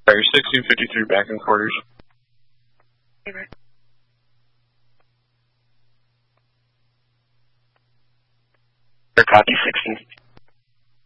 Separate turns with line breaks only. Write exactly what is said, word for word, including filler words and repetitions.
Fire sixteen fifty-three back in quarters.
Copy sixteen.